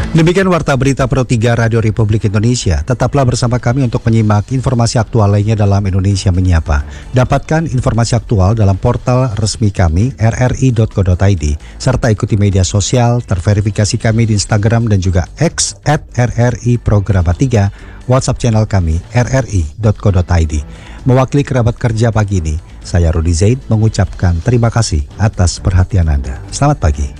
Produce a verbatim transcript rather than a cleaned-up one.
Demikian Warta Berita Pro tiga Radio Republik Indonesia. Tetaplah bersama kami untuk menyimak informasi aktual lainnya dalam Indonesia Menyapa. Dapatkan informasi aktual dalam portal resmi kami r r i dot co dot i d serta ikuti media sosial terverifikasi kami di Instagram dan juga X at r r i programa tiga, WhatsApp channel kami r r i dot co dot i d. Mewakili kerabat kerja pagi ini, saya Rudi Zaid mengucapkan terima kasih atas perhatian Anda. Selamat pagi.